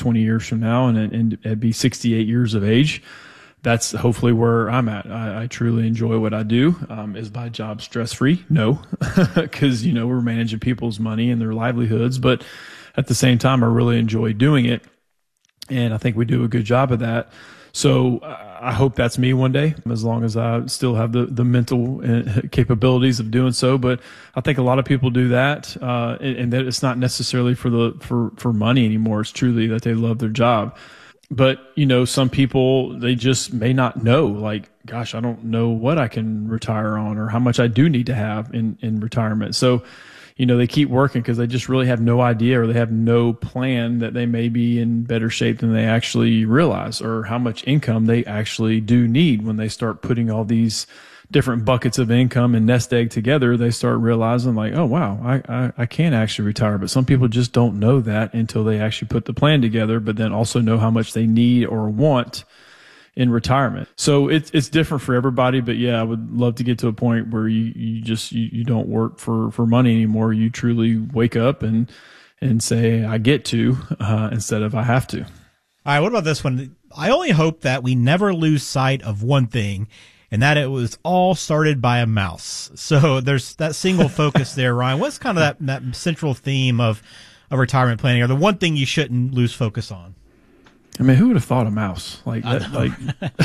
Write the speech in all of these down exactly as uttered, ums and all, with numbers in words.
twenty years from now and, and, and be sixty-eight years of age. That's hopefully where I'm at. I, I truly enjoy what I do. Um, is my job stress-free? No, because, you know, we're managing people's money and their livelihoods. But at the same time, I really enjoy doing it. And I think we do a good job of that. So uh, I hope that's me one day, as long as I still have the, the mental capabilities of doing so. But I think a lot of people do that, uh, and, and that it's not necessarily for the for, for money anymore. It's truly that they love their job. But, you know, some people, they just may not know, like, gosh, I don't know what I can retire on or how much I do need to have in, in retirement. So, you know, they keep working because they just really have no idea, or they have no plan that they may be in better shape than they actually realize, or how much income they actually do need. When they start putting all these different buckets of income and nest egg together, they start realizing, like, oh, wow, I, I, I can actually retire. But some people just don't know that until they actually put the plan together, but then also know how much they need or want in retirement. So it's it's different for everybody. But yeah, I would love to get to a point where you, you just you, you don't work for, for money anymore. You truly wake up and and say, I get to, uh, instead of I have to. All right, what about this one? I only hope that we never lose sight of one thing, and that it was all started by a mouse. So there's that single focus there, Ryan. What's kind of that, that central theme of, of retirement planning, or the one thing you shouldn't lose focus on? I mean, who would have thought a mouse like that? Like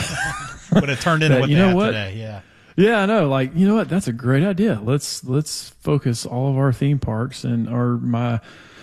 would have turned into that, what you they know have what? today. Yeah. Yeah, I know. Like, you know what? That's a great idea. Let's let's focus all of our theme parks and our my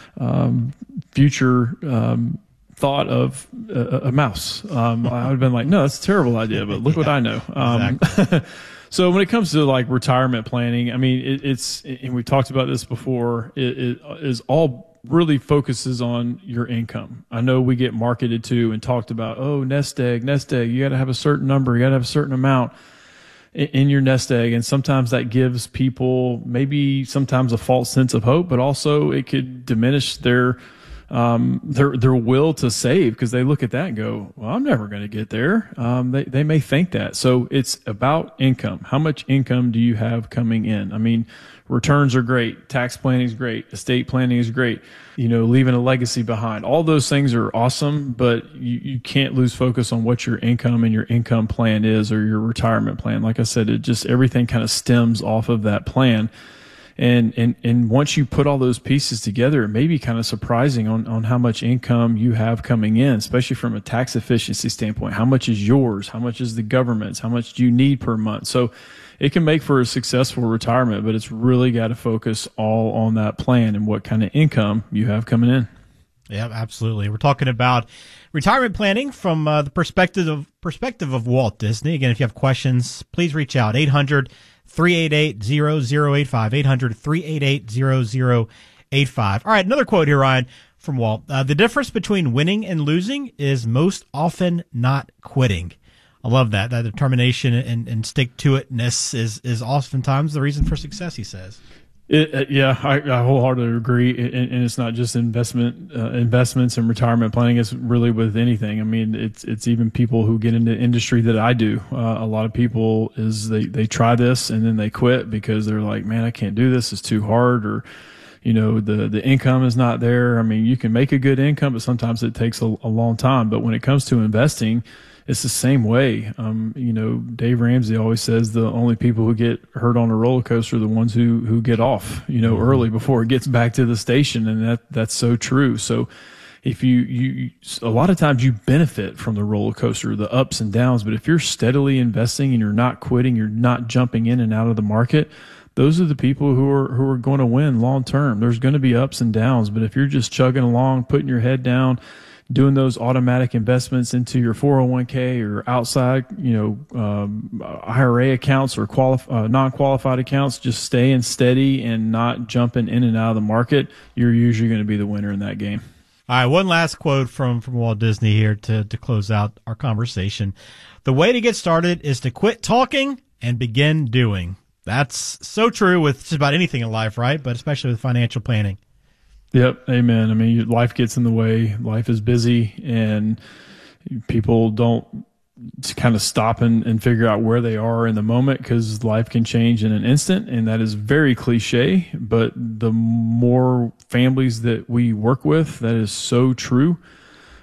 um, future um, thought of a, a mouse. Um, I would have been like, no, that's a terrible idea. But look yeah, what I know. Um, exactly. So when it comes to like retirement planning, I mean, it, it's and we've talked about this before. It, it is all really focuses on your income. I know we get marketed to and talked about, oh, nest egg, nest egg. You got to have a certain number. You got to have a certain amount in, in your nest egg. And sometimes that gives people maybe sometimes a false sense of hope, but also it could diminish their um, their their will to save, because they look at that and go, well, I'm never going to get there. Um, they they may think that. So it's about income. How much income do you have coming in? I mean, returns are great. Tax planning is great. Estate planning is great. You know, leaving a legacy behind. All those things are awesome, but you, you can't lose focus on what your income and your income plan is, or your retirement plan. Like I said, it just, everything kind of stems off of that plan. And, and, and once you put all those pieces together, it may be kind of surprising on, on how much income you have coming in, especially from a tax efficiency standpoint. How much is yours? How much is the government's? How much do you need per month? So it can make for a successful retirement, but it's really got to focus all on that plan and what kind of income you have coming in. Yeah, absolutely. We're talking about retirement planning from uh, the perspective of perspective of Walt Disney. Again, if you have questions, please reach out. eight hundred, three eight eight, zero zero eight five. eight hundred, three eight eight, zero zero eight five. All right, another quote here, Ryan, from Walt. Uh, the difference between winning and losing is most often not quitting. I love that. That determination and, and stick-to-itness is, is oftentimes the reason for success, he says. It, uh, yeah, I, I wholeheartedly agree. And, and it's not just investment, uh, investments and retirement planning. It's really with anything. I mean, it's it's even people who get into industry that I do. Uh, a lot of people is they, they try this and then they quit because they're like, man, I can't do this. It's too hard, or, you know, the, the income is not there. I mean, you can make a good income, but sometimes it takes a, a long time. But when it comes to investing, it's the same way. Um, you know, Dave Ramsey always says the only people who get hurt on a roller coaster are the ones who, who get off, you know, early before it gets back to the station. And that, that's so true. So if you, you, a lot of times you benefit from the roller coaster, the ups and downs, but if you're steadily investing and you're not quitting, you're not jumping in and out of the market, those are the people who are, who are going to win long term. There's going to be ups and downs, but if you're just chugging along, putting your head down, doing those automatic investments into your four oh one k or outside, you know, um, I R A accounts or qualif- uh, non-qualified accounts, just staying steady and not jumping in and out of the market, you're usually going to be the winner in that game. All right, one last quote from, from Walt Disney here to, to close out our conversation. The way to get started is to quit talking and begin doing. That's so true with just about anything in life, right? But especially with financial planning. Yep. Amen. I mean, life gets in the way. Life is busy and people don't kind of stop and, and figure out where they are in the moment, because life can change in an instant. And that is very cliche, but the more families that we work with, that is so true.